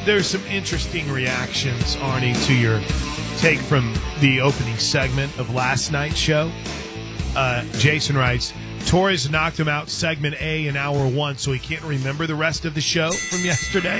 there's some interesting reactions, Arnie, to your take from the opening segment of last night's show. Jason writes, Torres knocked him out segment A in hour 1, so he can't remember the rest of the show from yesterday.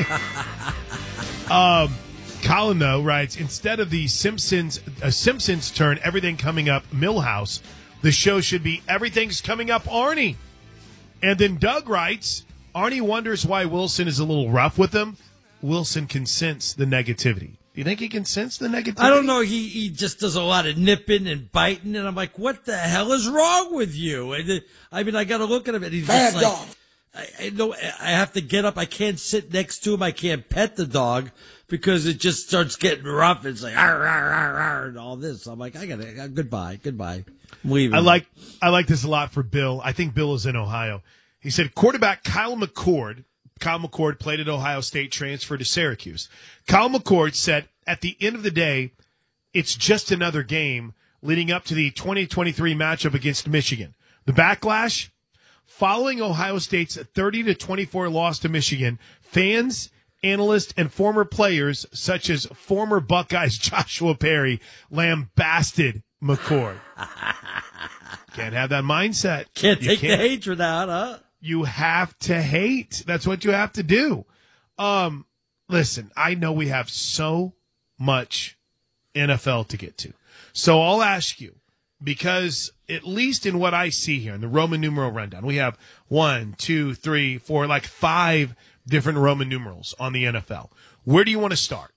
Colin, though, writes, instead of the Simpsons turn, everything coming up Millhouse, the show should be everything's coming up Arnie. And then Doug writes, Arnie wonders why Wilson is a little rough with him. Wilson can sense the negativity. Do you think he can sense the negativity? I don't know. He just does a lot of nipping and biting, and I'm like, what the hell is wrong with you? And I mean, I got to look at him, and he's just like, I know I have to get up. I can't sit next to him. I can't pet the dog because it just starts getting rough. It's like, arr, arr, arr, arr, and all this. I'm like, goodbye. I'm leaving. I like this a lot for Bill. I think Bill is in Ohio. He said, quarterback Kyle McCord played at Ohio State, transferred to Syracuse. Kyle McCord said, at the end of the day, it's just another game leading up to the 2023 matchup against Michigan. The backlash? Following Ohio State's 30-24 loss to Michigan, fans, analysts, and former players, such as former Buckeyes Joshua Perry, lambasted McCord. Can't have that mindset. Can't take the hatred out, huh? You have to hate. That's what you have to do. Listen, I know we have so much NFL to get to. So I'll ask you, because at least in what I see here in the Roman numeral rundown, we have 1, 2, 3, 4, like 5 different Roman numerals on the NFL. Where do you want to start?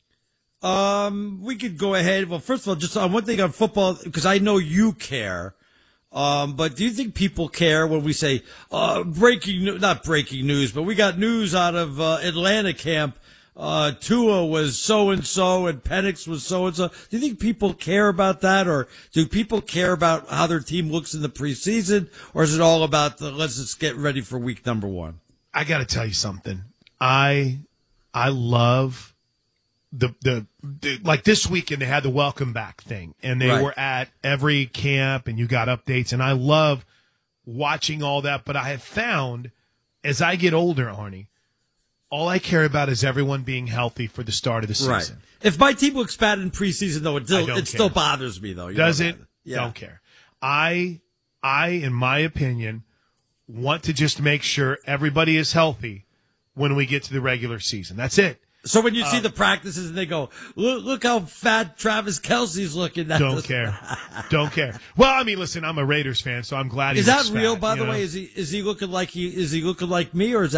We could go ahead. Well, first of all, just on one thing on football, because I know you care. But do you think people care when we say, not breaking news, but we got news out of, Atlanta camp. Tua was so-and-so and Penix was so-and-so. Do you think people care about that, or do people care about how their team looks in the preseason, or is it all about let's just get ready for week number 1? I got to tell you something. I love the like this weekend they had the welcome back thing, and they were at every camp, and you got updates, and I love watching all that. But I have found as I get older, Arnie, all I care about is everyone being healthy for the start of the season. Right. If my team looks bad in preseason, though, it still bothers me, though. Does it? Yeah. Don't care. I, in my opinion, want to just make sure everybody is healthy when we get to the regular season. That's it. So when you see the practices and they go, look how fat Travis Kelce's looking. Don't care. Don't care. Well, I mean, listen, I'm a Raiders fan, so I'm glad he looks Is that real, fat, by the way? Is he looking like me, or is that